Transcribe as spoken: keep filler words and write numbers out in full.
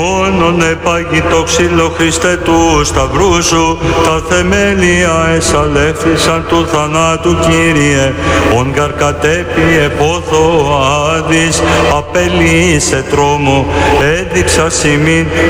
Μόνον επάγει το ξύλο Χριστέ του σταυρού σου, τα θεμέλια εσαλεύθησαν του θανάτου Κύριε. Ον γαρ κατέπι επόθο άδεις, απελήσε τρόμο, έδειξα σημείν